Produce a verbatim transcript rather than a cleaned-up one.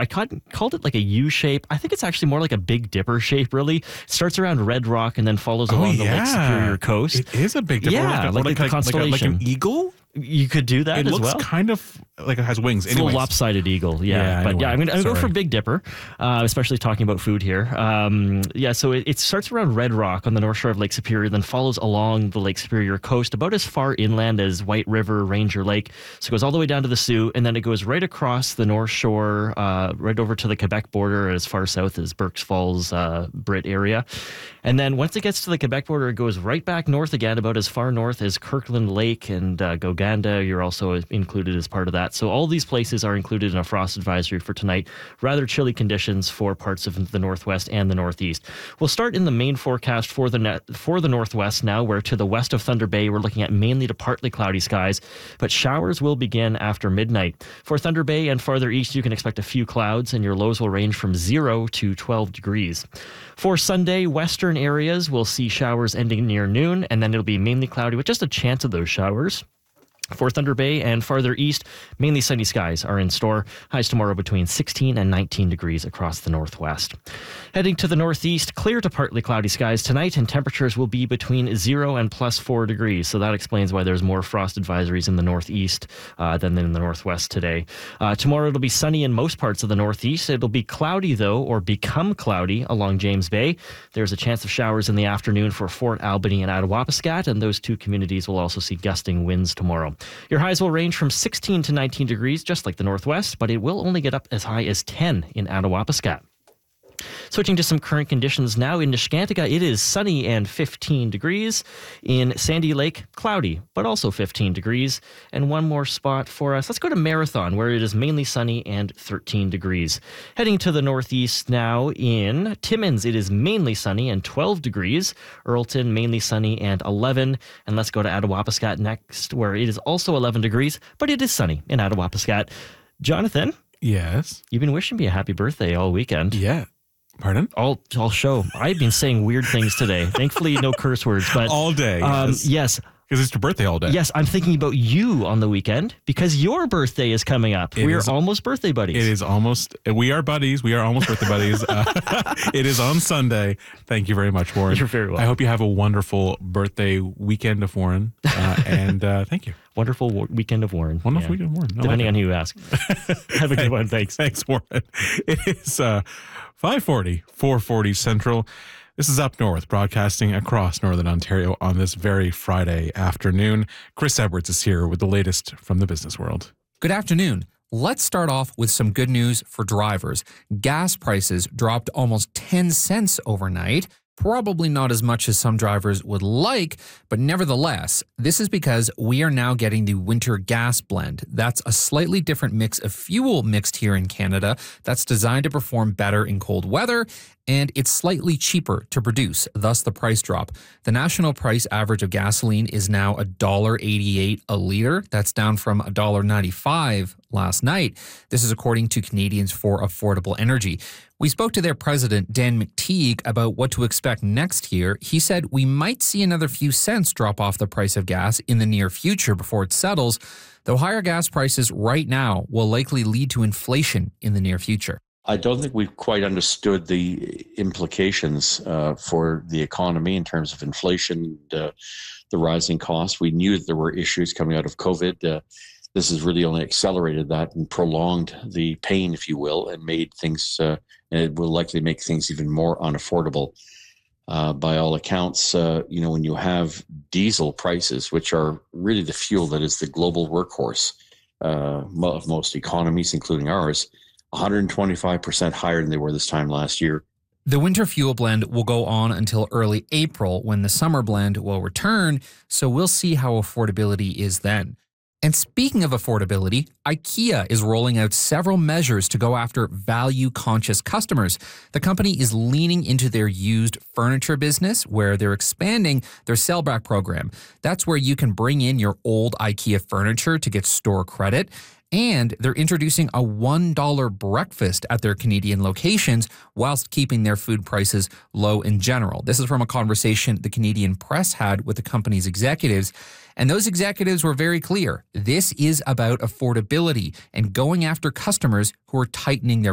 I called, called it like a U shape. I think it's actually more like a Big Dipper shape, really. It starts around Red Rock and then follows Oh, along the yeah. Lake Superior coast. It is a Big Dipper. Yeah, Or like, like, a, the constellation. Like, a, like an eagle? You could do that It as looks well. kind of like it has wings. It's a little lopsided eagle, yeah. Yeah, but anyway, yeah, I'm going to go sorry. for Big Dipper, uh, especially talking about food here. Um, yeah, so it, it starts around Red Rock on the north shore of Lake Superior, then follows along the Lake Superior coast about as far inland as White River, Ranger Lake. So it goes all the way down to the Sioux, and then it goes right across the north shore, uh, right over to the Quebec border as far south as Burkes Falls, uh, Britt area. And then once it gets to the Quebec border, it goes right back north again, about as far north as Kirkland Lake and uh, Goganda. You're also included as part of that. So all these places are included in a frost advisory for tonight. Rather chilly conditions for parts of the northwest and the northeast. We'll start in the main forecast for the net, for the northwest now, where to the west of Thunder Bay, we're looking at mainly to partly cloudy skies, but showers will begin after midnight. For Thunder Bay and farther east, you can expect a few clouds, and your lows will range from zero to twelve degrees. For Sunday, western areas will see showers ending near noon, and then it'll be mainly cloudy with just a chance of those showers. For Thunder Bay and farther east, mainly sunny skies are in store. Highs tomorrow between sixteen and nineteen degrees across the northwest. Heading to the northeast, clear to partly cloudy skies tonight, and temperatures will be between zero and plus four degrees. So that explains why there's more frost advisories in the northeast uh, than in the northwest today. Uh, tomorrow it'll be sunny in most parts of the northeast. It'll be cloudy, though, or become cloudy along James Bay. There's a chance of showers in the afternoon for Fort Albany and Attawapiskat, and those two communities will also see gusting winds tomorrow. Your highs will range from sixteen to nineteen degrees, just like the northwest, but it will only get up as high as ten in Attawapiskat. Switching to some current conditions now in Neskantaga, it is sunny and fifteen degrees. In Sandy Lake, cloudy, but also fifteen degrees. And one more spot for us. Let's go to Marathon, where it is mainly sunny and thirteen degrees. Heading to the northeast now in Timmins, it is mainly sunny and twelve degrees. Earlton, mainly sunny and eleven. And let's go to Attawapiskat next, where it is also eleven degrees, but it is sunny in Attawapiskat. Jonathan? Yes? You've been wishing me a happy birthday all weekend. Yeah. Pardon? All, all show. I've been saying weird things today. Thankfully, no curse words. But all day, um, yes. Yes. Because it's your birthday all day. Yes, I'm thinking about you on the weekend because your birthday is coming up. It we are is- almost birthday buddies. It is almost, we are buddies. We are almost birthday buddies. Uh, it is on Sunday. Thank you very much, Warren. You're very welcome. I hope you have a wonderful birthday weekend of Warren. Uh, and uh, thank you. Wonderful w- weekend of Warren. Wonderful Yeah. weekend of Warren. I Depending like on who you ask. Have a good one. Thanks. Thanks, Warren. It is uh, five forty, four forty Central. This is Up North, broadcasting across Northern Ontario on this very Friday afternoon. Chris Edwards is here with the latest from the business world. Good afternoon. Let's start off with some good news for drivers. Gas prices dropped almost ten cents overnight. Probably not as much as some drivers would like, but nevertheless, this is because we are now getting the winter gas blend. That's a slightly different mix of fuel mixed here in Canada that's designed to perform better in cold weather, and it's slightly cheaper to produce, thus the price drop. The national price average of gasoline is now one dollar eighty-eight a litre. That's down from one dollar ninety-five last night. This is according to Canadians for Affordable Energy. We spoke to their president, Dan McTeague, about what to expect next year. He said we might see another few cents drop off the price of gas in the near future before it settles, though higher gas prices right now will likely lead to inflation in the near future. I don't think we've quite understood the implications uh, for the economy in terms of inflation, and, uh, the rising costs. We knew that there were issues coming out of COVID. Uh, this has really only accelerated that and prolonged the pain, if you will, and made things, uh, and it will likely make things even more unaffordable. Uh, by all accounts, uh, you know, when you have diesel prices, which are really the fuel that is the global workhorse uh, of most economies, including ours, one hundred twenty-five percent higher than they were this time last year. The winter fuel blend will go on until early April when the summer blend will return, so we'll see how affordability is then. And speaking of affordability, IKEA is rolling out several measures to go after value-conscious customers. The company is leaning into their used furniture business, where they're expanding their sell-back program. That's where you can bring in your old IKEA furniture to get store credit. And they're introducing a one dollar breakfast at their Canadian locations whilst keeping their food prices low in general. This is from a conversation the Canadian press had with the company's executives. And those executives were very clear. This is about affordability and going after customers who are tightening their